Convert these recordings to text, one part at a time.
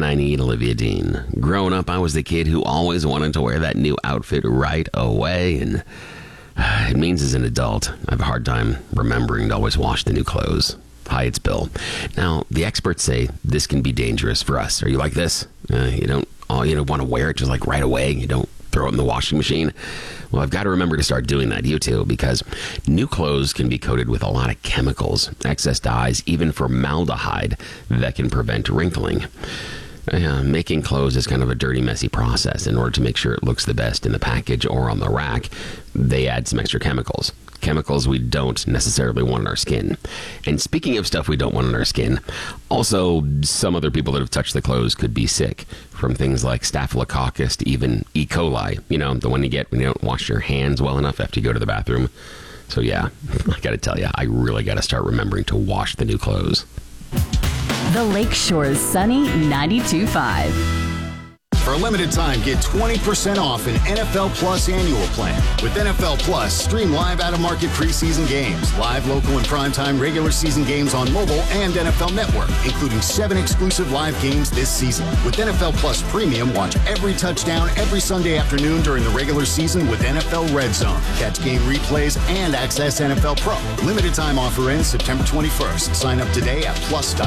I need Olivia Dean. Growing up, I was the kid who always wanted to wear that new outfit right away, and it means as an adult, I have a hard time remembering to always wash the new clothes. Hi, it's Bill. Now, the experts say this can be dangerous for us. Are you like this? You don't want to wear it just like right away. You don't throw it in the washing machine. Well, I've got to remember to start doing that, you too, because new clothes can be coated with a lot of chemicals, excess dyes, even formaldehyde that can prevent wrinkling. Making clothes is kind of a dirty, messy process. In order to make sure it looks the best in the package or on the rack, they add some extra chemicals. Chemicals we don't necessarily want on our skin. And speaking of stuff we don't want on our skin, also some other people that have touched the clothes could be sick from things like Staphylococcus to even E. coli. You know, the one you get when you don't wash your hands well enough after you go to the bathroom. So yeah, I gotta tell you, I really gotta start remembering to wash the new clothes. The Lakeshore's Sunny 92.5. For a limited time, get 20% off an NFL Plus annual plan. With NFL Plus, stream live out-of-market preseason games, live local and primetime regular season games on mobile and NFL Network, including 7 exclusive live games this season. With NFL Plus Premium, watch every touchdown every Sunday afternoon during the regular season with NFL Red Zone. Catch game replays and access NFL Pro. Limited time offer ends September 21st. Sign up today at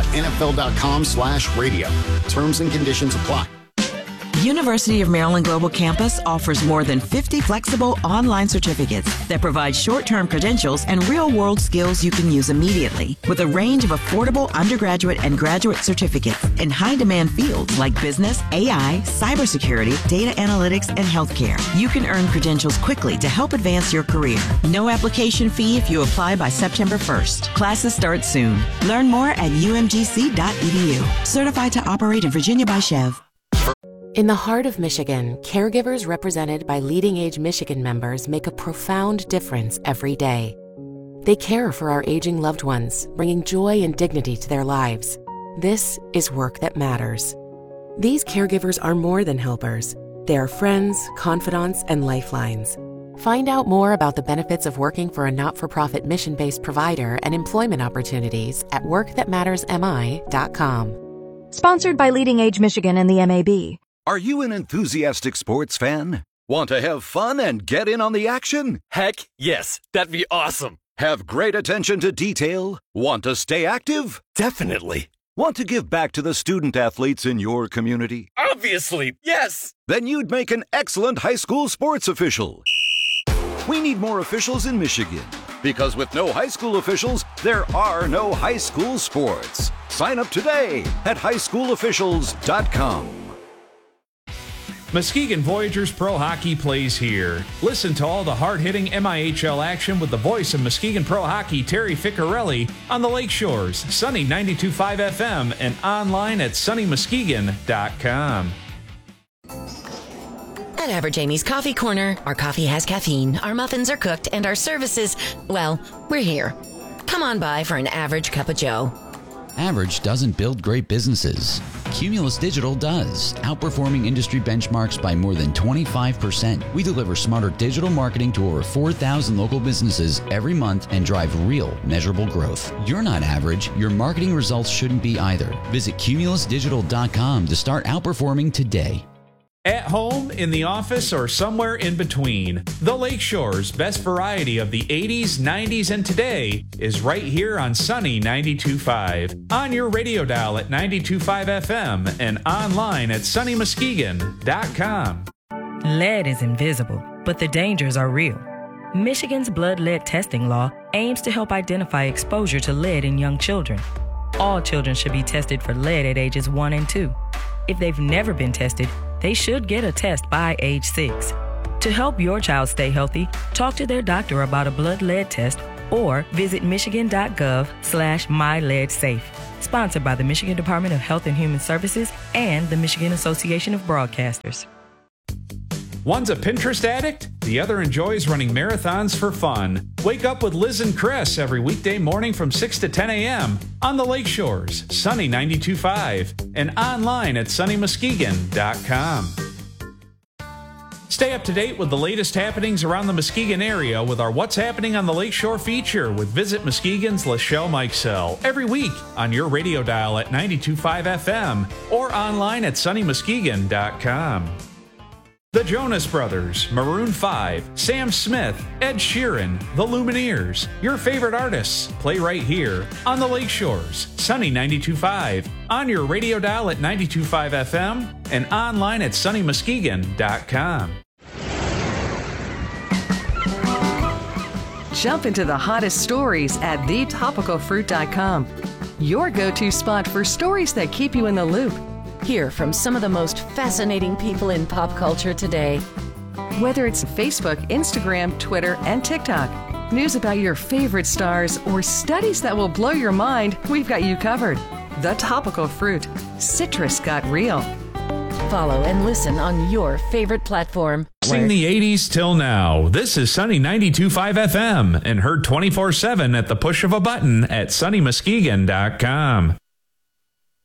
plus.nfl.com/radio. Terms and conditions apply. University of Maryland Global Campus offers more than 50 flexible online certificates that provide short-term credentials and real-world skills you can use immediately, with a range of affordable undergraduate and graduate certificates in high-demand fields like business, AI, cybersecurity, data analytics, and healthcare. You can earn credentials quickly to help advance your career. No application fee if you apply by September 1st. Classes start soon. Learn more at umgc.edu. Certified to operate in Virginia by Chev. In the heart of Michigan, caregivers represented by Leading Age Michigan members make a profound difference every day. They care for our aging loved ones, bringing joy and dignity to their lives. This is work that matters. These caregivers are more than helpers. They are friends, confidants, and lifelines. Find out more about the benefits of working for a not-for-profit mission-based provider and employment opportunities at workthatmattersmi.com. Sponsored by Leading Age Michigan and the MAB. Are you an enthusiastic sports fan? Want to have fun and get in on the action? Heck, yes. That'd be awesome. Have great attention to detail? Want to stay active? Definitely. Want to give back to the student athletes in your community? Obviously, yes. Then you'd make an excellent high school sports official. We need more officials in Michigan, because with no high school officials, there are no high school sports. Sign up today at highschoolofficials.com. Muskegon Voyageurs Pro Hockey plays here. Listen to all the hard-hitting MIHL action with the voice of Muskegon Pro Hockey, Terry Ficcarelli, on the Lakeshores, Sunny 92.5 FM, and online at sunnymuskegon.com. At Average Amy's Coffee Corner, our coffee has caffeine, our muffins are cooked, and our services, well, we're here. Come on by for an average cup of joe. Average doesn't build great businesses. Cumulus Digital does, outperforming industry benchmarks by more than 25%. We deliver smarter digital marketing to over 4,000 local businesses every month and drive real, measurable growth. You're not average. Your marketing results shouldn't be either. Visit cumulusdigital.com to start outperforming today. At home, in the office, or somewhere in between, the Lakeshore's best variety of the 80s, 90s, and today is right here on Sunny 92.5. On your radio dial at 92.5 FM and online at sunnymuskegon.com. Lead is invisible, but the dangers are real. Michigan's blood lead testing law aims to help identify exposure to lead in young children. All children should be tested for lead at ages 1 and 2. If they've never been tested, they should get a test by age 6. To help your child stay healthy, talk to their doctor about a blood lead test or visit michigan.gov/myleadsafe. Sponsored by the Michigan Department of Health and Human Services and the Michigan Association of Broadcasters. One's a Pinterest addict, the other enjoys running marathons for fun. Wake up with Liz and Chris every weekday morning from 6 to 10 a.m. on the Lakeshores, Sunny 92.5, and online at sunnymuskegon.com. Stay up to date with the latest happenings around the Muskegon area with our What's Happening on the Lakeshore feature with Visit Muskegon's Lachelle Mikesell every week on your radio dial at 92.5 FM or online at sunnymuskegon.com. The Jonas Brothers, Maroon 5, Sam Smith, Ed Sheeran, The Lumineers, your favorite artists play right here on the Lakeshores, Sunny 92.5, on your radio dial at 92.5 FM and online at sunnymuskegon.com. Jump into the hottest stories at thetopicalfruit.com, your go-to spot for stories that keep you in the loop. Hear from some of the most fascinating people in pop culture today. Whether it's Facebook, Instagram, Twitter, and TikTok, news about your favorite stars, or studies that will blow your mind, we've got you covered. The Topical Fruit. Citrus got real. Follow and listen on your favorite platform. Sing the 80s till now. This is Sunny 92.5 FM and heard 24/7 at the push of a button at sunnymuskegon.com.